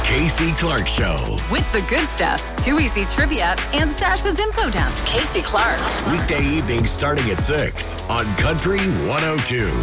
Casey Clark Show. With the good stuff, 2EC Trivia, and Sasha's Info Dump. Casey Clark. Weekday evenings starting at 6 on Country 102.